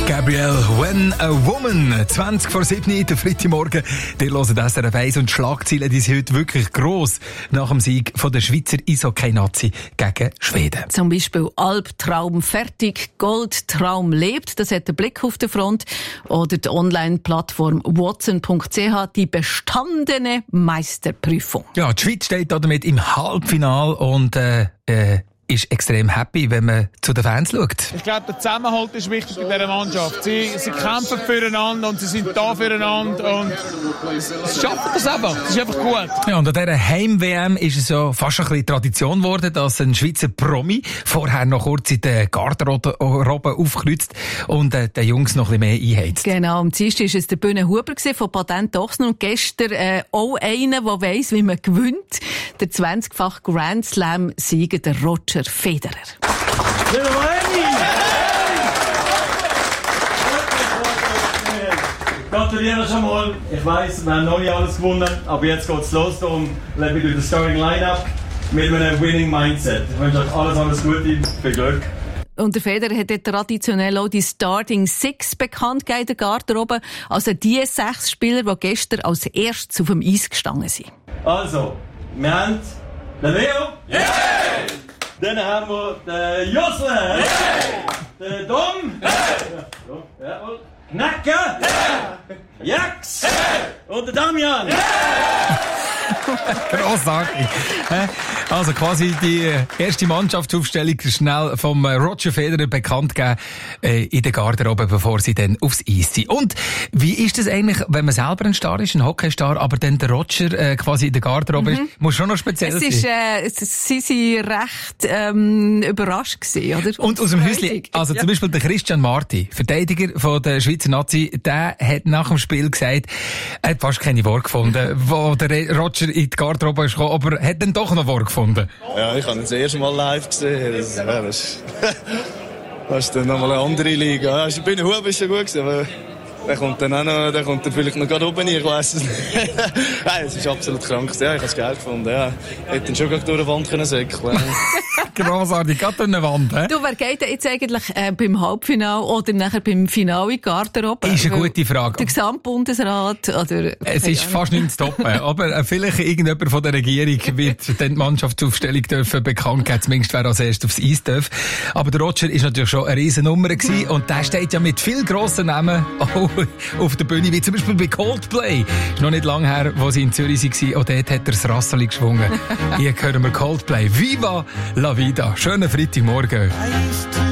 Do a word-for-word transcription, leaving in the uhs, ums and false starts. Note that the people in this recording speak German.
Gabrielle, When a Woman. zwanzig vor sieben, der Freitagmorgen. Ihr hört S R F eins und die Schlagzeilen, die sind heute wirklich gross nach dem Sieg von der Schweizer Eishockey-Nazi gegen Schweden. Zum Beispiel Albtraum fertig, Goldtraum lebt. Das hat der Blick auf der Front. Oder die Online-Plattform watson punkt c h, die bestandene Meisterprüfung. Ja, die Schweiz steht damit im Halbfinale und äh, äh, ist extrem happy, wenn man zu den Fans schaut. Ich glaube, der Zusammenhalt ist wichtig in dieser Mannschaft. Sie, sie kämpfen füreinander und sie sind da füreinander und sie schaffen das einfach. Das ist einfach gut. Ja, und an dieser Heim-W M ist es so fast ein bisschen Tradition geworden, dass ein Schweizer Promi vorher noch kurz in der Garderobe aufkreuzt und äh, den Jungs noch ein bisschen mehr einheizt. Genau, am Dienstag war es der Bühne Huber von Patent Ochsner und gestern äh, auch einer, der weiss, wie man gewinnt. Der zwanzigfache Grand Slam-Sieger, der Roger Federer. Gratuliere schon mal. Ich weiss, wir haben noch nicht alles gewonnen, aber jetzt geht's los. Darum lebe ich durch das Starting Line-Up mit einem Winning Mindset. Ich wünsche euch alles, alles Gute, viel Glück. Und der Federer hat traditionell auch die Starting Six bekannt gegeben in der Garderobe. Also die sechs Spieler, die gestern als erstes auf dem Eis gestanden sind. Also, wir haben den Leo. Yeah! Dann haben wir den Josle. Yeah! Den Dom. Yeah! Jawohl. Knacke. Yeah! Jax. Yeah! Und den Damian. Yeah! Grossartig. Also quasi die erste Mannschaftsaufstellung schnell vom Roger Federer bekannt gegeben äh, in der Garderobe, bevor sie dann aufs Eis sind. Und wie ist das eigentlich, wenn man selber ein Star ist, ein Hockeystar, aber dann der Roger äh, quasi in der Garderobe mhm. ist? Muss schon noch speziell es sein. Ist, äh, es, sie waren recht ähm, überrascht gewesen, oder? Und aus dem Häusli, also ja. Zum Beispiel der Christian Marti, Verteidiger von der Schweizer Nazi, der hat nach dem Spiel gesagt, er hat fast keine Worte gefunden, wo der Roger in die Garderobe ist gekommen, aber hat dann doch noch Worte gefunden. Ja, ich habe ihn das erste Mal live gesehen. Das, ja, das, das ist dann nochmal eine andere Liga. Ja, bei den Huben ist schon gut gewesen, aber der kommt dann auch noch, der kommt dann vielleicht noch gerade oben, ich weiss es nicht. Nein, es ist absolut krank. Ja, ich habe es geil gefunden. Ja, hätte ihn schon durch die Wand können säckeln. Grossartig, gerade durch eine Wand. He? Du, wer geht denn jetzt eigentlich äh, beim Halbfinale oder nachher beim Finale in Garderobe? Ist eine gute Frage. Der Gesamtbundesrat? Oder, es ist fast nicht zu toppen. Aber äh, vielleicht irgendjemand von der Regierung wird dann die Mannschaftsaufstellung dürfen bekannt geben, zumindest wer als erstes aufs Eis darf. Aber der Roger ist natürlich schon eine riesen Nummer gewesen und der steht ja mit viel grossen Namen auch auf der Bühne, wie zum Beispiel bei Coldplay. Ist noch nicht lange her, wo sie in Zürich waren, und dort hat er das Rasseli geschwungen. Hier hören wir Coldplay. Viva la vida. Schönen Freitagmorgen.